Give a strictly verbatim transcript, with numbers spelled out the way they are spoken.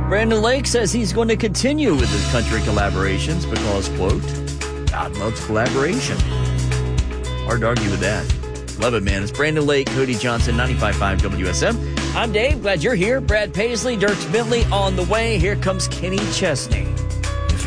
Brandon Lake says he's going to continue with his country collaborations because, quote, God loves collaboration. Hard to argue with that. Love it, man. It's Brandon Lake, Cody Johnson, ninety-five point five W S M. I'm Dave. Glad you're here. Brad Paisley, Dierks Bentley on the way. Here comes Kenny Chesney.